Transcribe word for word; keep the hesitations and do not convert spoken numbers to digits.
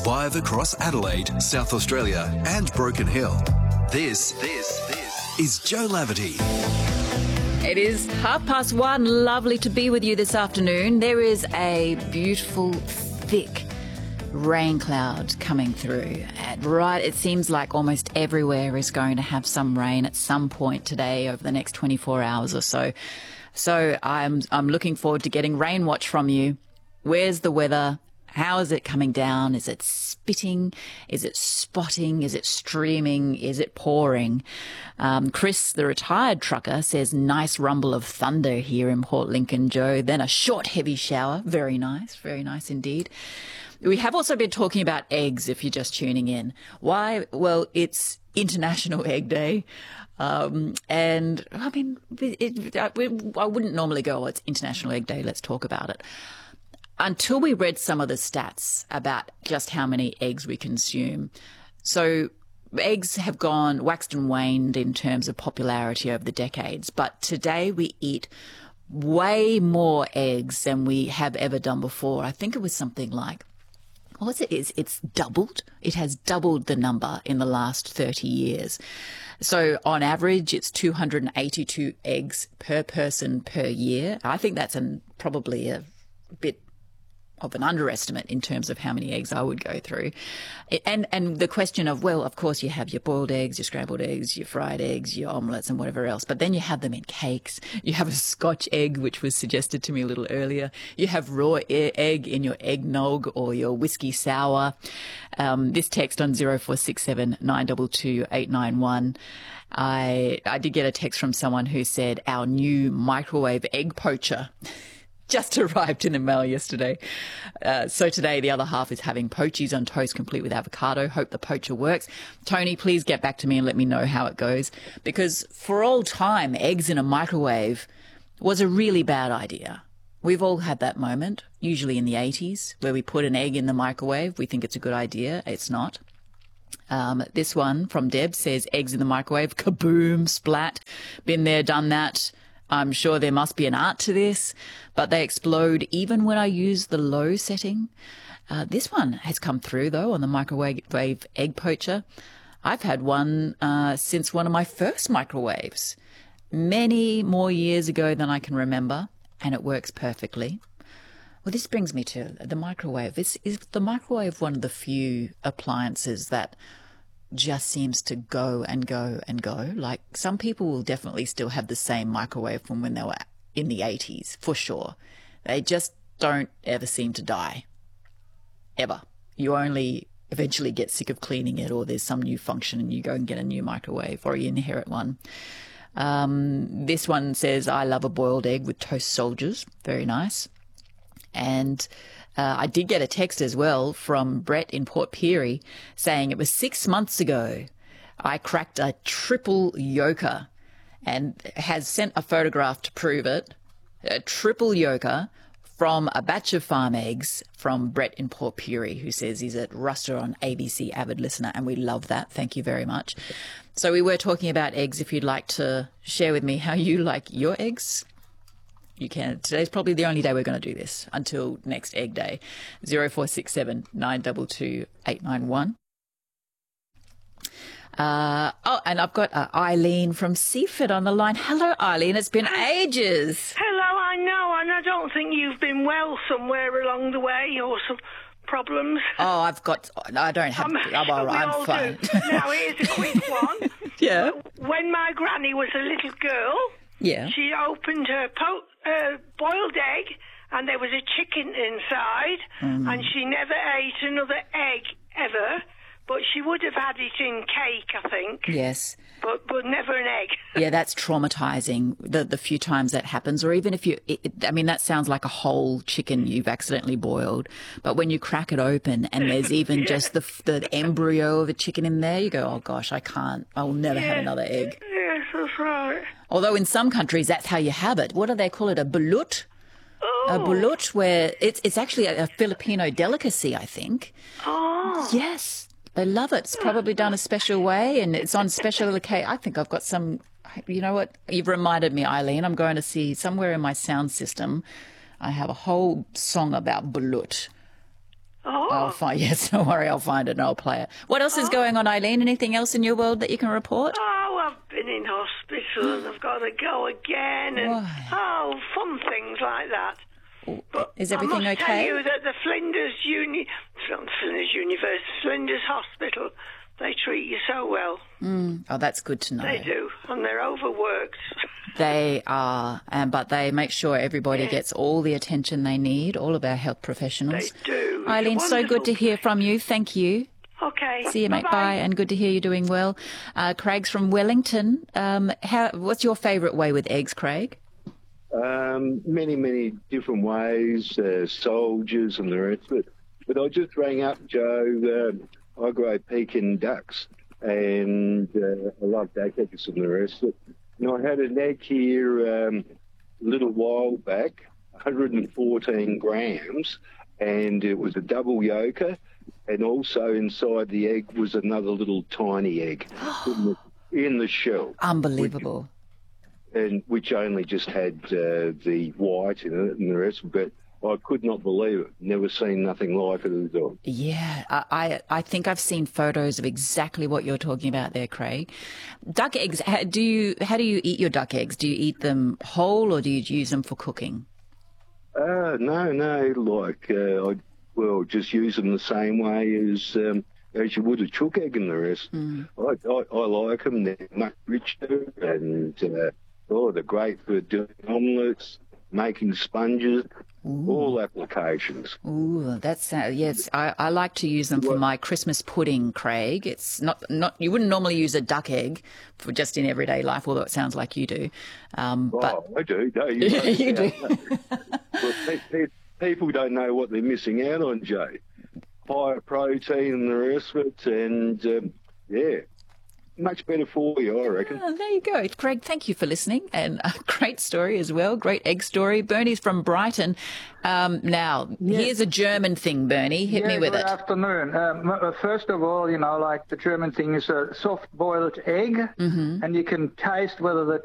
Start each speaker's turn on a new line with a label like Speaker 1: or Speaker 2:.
Speaker 1: live across Adelaide, South Australia and Broken Hill. This, this, this is Joe Laverty.
Speaker 2: It is half past one. Lovely to be with you this afternoon. There is a beautiful, thick rain cloud coming through. And right, it seems like almost everywhere is going to have some rain at some point today over the next twenty-four hours or so. So I'm I'm looking forward to getting rain watch from you. Where's the weather? How is it coming down? Is it spitting? Is it spotting? Is it streaming? Is it pouring? Um, Chris, the retired trucker, says nice rumble of thunder here in Port Lincoln, Joe. Then a short, heavy shower. Very nice. Very nice indeed. We have also been talking about eggs, if you're just tuning in. Why? Well, it's International Egg Day. Um, and, I mean, it, I wouldn't normally go, oh, it's International Egg Day, let's talk about it, until we read some of the stats about just how many eggs we consume. So eggs have gone, waxed and waned in terms of popularity over the decades, but today we eat way more eggs than we have ever done before. I think it was something like, what it is, it's doubled. It has doubled the number in the last thirty years. So on average, it's two hundred eighty-two eggs per person per year. I think that's an, probably a bit of an underestimate in terms of how many eggs I would go through. And and the question of, well, of course you have your boiled eggs, your scrambled eggs, your fried eggs, your omelettes and whatever else, but then you have them in cakes. You have a Scotch egg, which was suggested to me a little earlier. You have raw e- egg in your eggnog or your whiskey sour. Um, this text on zero four six seven nine two two eight nine one. I, I did get a text from someone who said our new microwave egg poacher just arrived in the mail yesterday. Uh, so today the other half is having poachies on toast complete with avocado. Hope the poacher works. Tony, please get back to me and let me know how it goes. Because for all time, eggs in a microwave was a really bad idea. We've all had that moment, usually in the eighties, where we put an egg in the microwave. We think it's a good idea. It's not. Um, this one from Deb says eggs in the microwave, kaboom, splat. Been there, done that. I'm sure there must be an art to this, but they explode even when I use the low setting. Uh, this one has come through, though, on the microwave egg poacher. I've had one uh, since one of my first microwaves, many more years ago than I can remember, and it works perfectly. Well, this brings me to the microwave. Is, is the microwave one of the few appliances that just seems to go and go and go? Like, some people will definitely still have the same microwave from when they were in the eighties, for sure. They just don't ever seem to die. Ever. You only eventually get sick of cleaning it, or there's some new function and you go and get a new microwave, or you inherit one. Um, this one says, I love a boiled egg with toast soldiers. Very nice. And Uh, I did get a text as well from Brett in Port Pirie saying it was six months ago I cracked a triple yoker, and has sent a photograph to prove it. A triple yoker from a batch of farm eggs from Brett in Port Pirie, who says he's a Ruster on A B C avid listener, and we love that. Thank you very much. So we were talking about eggs. If you'd like to share with me how you like your eggs, you can. Today's probably the only day we're going to do this until next egg day. zero four six seven nine two two eight nine one. Uh, oh, and I've got uh, Eileen from Seaford on the line. Hello, Eileen. It's been ages.
Speaker 3: Hello, I know, and I don't think you've been well somewhere along the way, or some problems.
Speaker 2: Oh, I've got... I don't have...
Speaker 3: I'm,
Speaker 2: I'm all right. I'm fine.
Speaker 3: Now, here's a quick one.
Speaker 2: Yeah.
Speaker 3: When my granny was a little girl...
Speaker 2: Yeah.
Speaker 3: She opened her po- uh, boiled egg, and there was a chicken inside, mm. and she never ate another egg ever, but she would have had it in cake, I think.
Speaker 2: Yes.
Speaker 3: But but never an egg.
Speaker 2: Yeah, that's traumatizing, the the few times that happens, or even if you, it, I mean, that sounds like a whole chicken you've accidentally boiled, but when you crack it open and there's even yeah. just the the embryo of a chicken in there, you go, oh gosh, I can't, I'll never yeah. have another egg.
Speaker 3: Yes, that's right.
Speaker 2: Although in some countries that's how you have it. What do they call it? A balut?
Speaker 3: Oh.
Speaker 2: A balut, where it's it's actually a, a Filipino delicacy, I think.
Speaker 3: Oh.
Speaker 2: Yes. They love it. It's probably done a special way, and it's on special occasion. I think I've got some, you know what? You've reminded me, Eileen. I'm going to see somewhere in my sound system, I have a whole song about balut.
Speaker 3: Oh.
Speaker 2: I'll I'll find, yes, don't worry, I'll find it and I'll play it. What else is going on, Eileen? Anything else in your world that you can report?
Speaker 3: Oh, I've been in hospital and I've got to go again, and
Speaker 2: Why?
Speaker 3: oh, fun things like that. But
Speaker 2: Is everything
Speaker 3: I must
Speaker 2: okay?
Speaker 3: tell you that the Flinders Uni, not Flinders University, Flinders Hospital, they treat you so well.
Speaker 2: Mm. Oh, that's good to know.
Speaker 3: They do, and they're overworked.
Speaker 2: They are, um, but they make sure everybody
Speaker 3: Yeah.
Speaker 2: gets all the attention they need, all of our health professionals.
Speaker 3: They do. It's a
Speaker 2: Eileen, so good to
Speaker 3: wonderful
Speaker 2: hear from you. Thank you.
Speaker 3: Okay.
Speaker 2: See you, mate.
Speaker 3: Bye-bye.
Speaker 2: Bye, and good to hear you're doing well. Uh, Craig's from Wellington. Um, how, what's your favourite way with eggs, Craig?
Speaker 4: Um, many, many different ways, uh, soldiers and the rest of it. But I just rang up, Joe. Um, I grow Pekin ducks, and uh, I love duck eggs and the rest of it. And I had an egg here um, a little while back, one hundred fourteen grams, and it was a double yolker, and also inside the egg was another little tiny egg in, the, in the shell.
Speaker 2: Unbelievable.
Speaker 4: And which only just had uh, the white in it and the rest, but I could not believe it. Never seen nothing like it at all.
Speaker 2: Yeah, I, I I think I've seen photos of exactly what you're talking about there, Craig. Duck eggs. How do you how do you eat your duck eggs? Do you eat them whole or do you use them for cooking?
Speaker 4: Uh, no, no, like, uh, I, well, just use them the same way as um, as you would a chook egg and the rest. Mm. I, I, I like them. They're much richer and, uh, oh, they're great for doing omelettes, making sponges, Ooh. all applications.
Speaker 2: Ooh, that's uh, yes. I, I like to use them for my Christmas pudding, Craig. It's not not you wouldn't normally use a duck egg for just in everyday life, although it sounds like you do. Um,
Speaker 4: oh,
Speaker 2: but
Speaker 4: I do. No, you,
Speaker 2: you do.
Speaker 4: Well, pe- pe- people don't know what they're missing out on, Joe. Higher protein and the rest of it, and um, yeah. Much better for you, I reckon.
Speaker 2: Oh, there you go. Craig, thank you for listening. And a great story as well. Great egg story. Bernie's from Brighton. Um, now,
Speaker 5: yes.
Speaker 2: here's a German thing, Bernie. Hit
Speaker 5: yeah,
Speaker 2: me with
Speaker 5: good
Speaker 2: it.
Speaker 5: Good afternoon. Um, first of all, you know, like the German thing is a soft-boiled egg, mm-hmm. and you can taste whether the